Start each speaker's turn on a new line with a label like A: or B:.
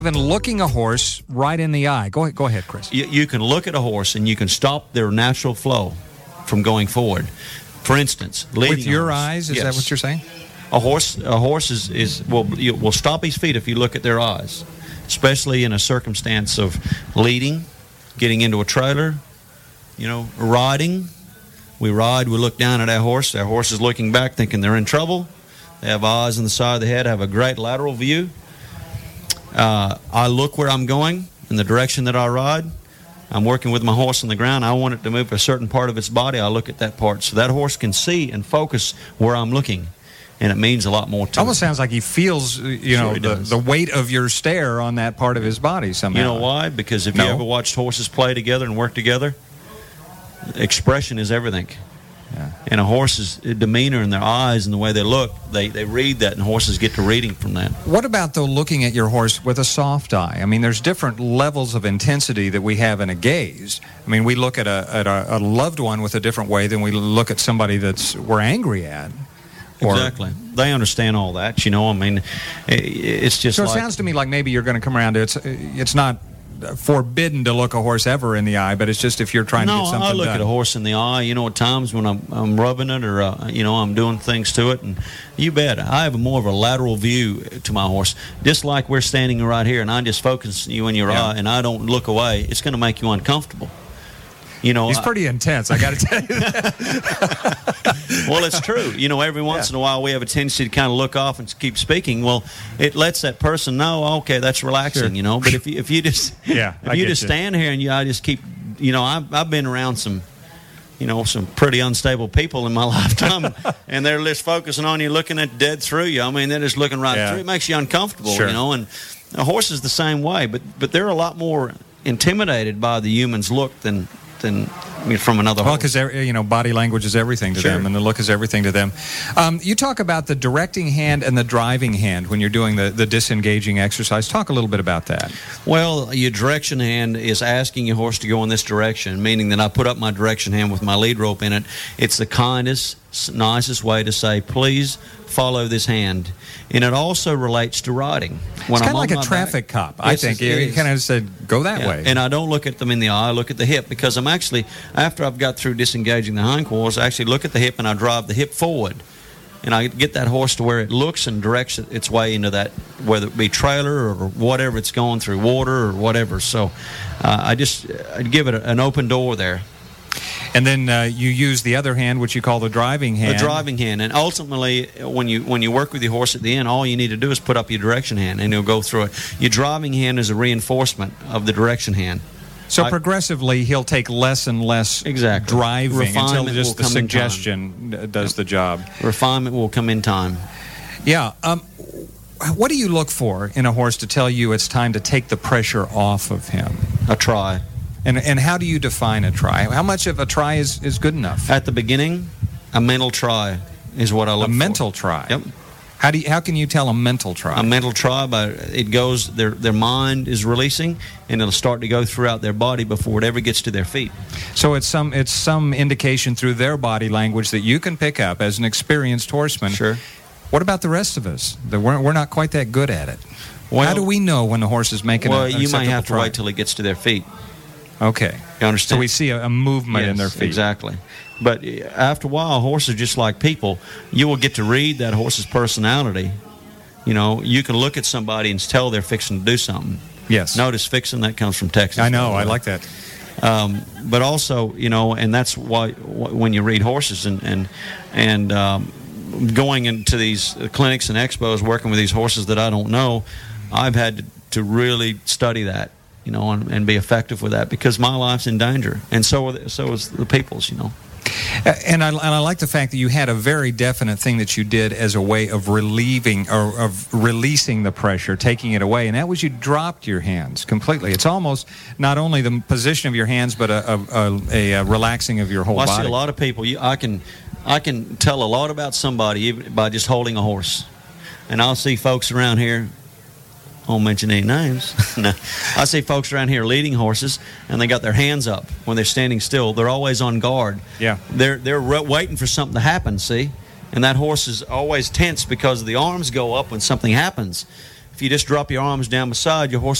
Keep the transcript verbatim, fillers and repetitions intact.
A: Than looking a horse right in the eye. Go ahead, go ahead, Chris.
B: You, you can look at a horse and you can stop their natural flow from going forward. For instance, leading
A: with your
B: a horse,
A: eyes, is
B: yes.
A: that what you're saying?
B: A horse, a horse is, is will you, will stop his feet if you look at their eyes, especially in a circumstance of leading, getting into a trailer, you know, riding. We ride, we look down at our horse. Our horse is looking back, thinking they're in trouble. They have eyes on the side of the head, have a great lateral view. Uh, I look where I'm going in the direction that I ride. I'm working with my horse on the ground. I want it to move a certain part of its body. I look at that part so that horse can see and focus where I'm looking, and it means a lot more to
A: Almost
B: it.
A: sounds like he feels, you
B: Sure
A: know,
B: he
A: the,
B: does.
A: the weight of your stare on that part of his body somehow.
B: You know why? Because if
A: No.
B: you ever watched horses play together and work together, expression is everything.
A: Yeah.
B: And a horse's demeanor and their eyes and the way they look, they, they read that, and horses get to reading from that.
A: What about, though, looking at your horse with a soft eye? I mean, there's different levels of intensity that we have in a gaze. I mean, we look at a, at a, a loved one with a different way than we look at somebody that's we're angry at. Or,
B: Exactly. They understand all that, you know. I mean, it, it's just
A: So it
B: like...
A: sounds to me like maybe you're going to come around to it's, it's not forbidden to look a horse ever in the eye, but it's just if you're trying
B: no,
A: to get something
B: I look
A: done.
B: at a horse in the eye, you know, at times when I'm, I'm rubbing it or, uh, you know, I'm doing things to it. And you bet, I have more of a lateral view to my horse. Just like we're standing right here and I just focus you in your
A: Yeah.
B: eye and I don't look away, it's going to make you uncomfortable. You know,
A: He's pretty intense, I got to tell you that.
B: well, it's true. You know, every once
A: Yeah.
B: in a while we have a tendency to kind of look off and keep speaking. Well, it lets that person know, okay, that's relaxing,
A: Sure.
B: you know. But if you, if you just
A: Yeah,
B: if
A: I
B: you
A: get
B: just
A: you.
B: stand here and you, I just keep, you know, I've I've been around some, you know, some pretty unstable people in my lifetime, and they're just focusing on you, looking at dead through you. I mean, they're just looking right
A: Yeah.
B: through. It makes you uncomfortable,
A: Sure.
B: you know. And a horse is the same way, but but they're a lot more intimidated by the human's look than than I mean, from another
A: Well,
B: horse.
A: because you know, body language is everything to
B: Sure.
A: them, and the look is everything to them. Um, you talk about the directing hand and the driving hand when you're doing the, the disengaging exercise. Talk a little bit about that.
B: Well, your direction hand is asking your horse to go in this direction, meaning that I put up my direction hand with my lead rope in it. It's the kindest, nicest way to say, please follow this hand. And it also relates to riding. When
A: It's kind
B: I'm
A: of
B: on
A: like a
B: my
A: traffic
B: back-
A: cop, I
B: Yes,
A: think.
B: it
A: You,
B: is.
A: kind of said, go that
B: Yeah.
A: way.
B: And I don't look at them in the eye, I look at the hip, because I'm actually, after I've got through disengaging the hindquarters, I actually look at the hip and I drive the hip forward. And I get that horse to where it looks and directs its way into that, whether it be trailer or whatever it's going through, water or whatever. So uh, I just I'd give it a, an open door there.
A: And then uh, you use the other hand, which you call the driving hand.
B: The driving hand. And ultimately, when you when you work with your horse at the end, all you need to do is put up your direction hand, and he'll go through it. Your driving hand is a reinforcement of the direction hand.
A: So
B: I-
A: progressively, he'll take less and less
B: Exactly.
A: driving until
B: Refinement
A: just
B: will
A: the
B: come in time.
A: suggestion does the job.
B: Refinement will come in time.
A: Yeah. Um, what do you look for in a horse to tell you it's time to take the pressure off of him?
B: A try.
A: And and how do you define a try? How much of a try is, is good enough?
B: At the beginning, a mental try is what I look
A: A
B: for.
A: mental try.
B: Yep.
A: How do you, how can you tell a mental try?
B: A mental try, but it goes, their their mind is releasing, and it'll start to go throughout their body before it ever gets to their feet.
A: So it's some it's some indication through their body language that you can pick up as an experienced horseman.
B: Sure.
A: What about the rest of us? That we're we're not quite that good at it.
B: Well-
A: how do we know when the horse is making
B: Well,
A: a, an
B: you may
A: acceptable
B: have to
A: try?
B: wait till it gets to their feet.
A: Okay.
B: You understand?
A: So we see a, a movement in
B: Yes,
A: their feet.
B: Exactly. But after a while, horses are just like people. You will get to read that horse's personality. You know, you can look at somebody and tell they're fixing to do something.
A: Yes.
B: Notice fixing, that comes from Texas.
A: I know.
B: by the
A: I
B: way.
A: like that.
B: Um, but also, you know, and that's why wh- when you read horses and and and um, going into these clinics and expos, working with these horses that I don't know, I've had to, to really study that, you know, and, and be effective with that, because my life's in danger, and so are the, so is the people's, you know.
A: Uh, And I, and I like the fact that you had a very definite thing that you did as a way of relieving or of releasing the pressure, taking it away, and that was you dropped your hands completely. It's almost not only the position of your hands, but a, a, a, a relaxing of your whole
B: Well, I
A: body.
B: see a lot of people. You, I can, I can tell a lot about somebody even by just holding a horse, and I'll see folks around here. I won't mention any names. No. I see folks around here leading horses, and they got their hands up when they're standing still. They're always on guard.
A: Yeah.
B: They're they're re- waiting for something to happen. See, and that horse is always tense because the arms go up when something happens. If you just drop your arms down beside your horse